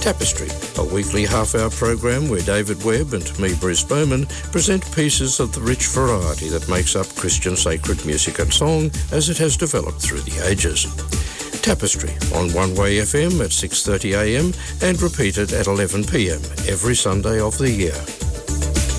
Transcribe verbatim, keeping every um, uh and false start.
Tapestry, a weekly half-hour program where David Webb and me, Bruce Bowman, present pieces of the rich variety that makes up Christian sacred music and song as it has developed through the ages. Tapestry on One Way F M at six thirty a m and repeated at eleven p m every Sunday of the year.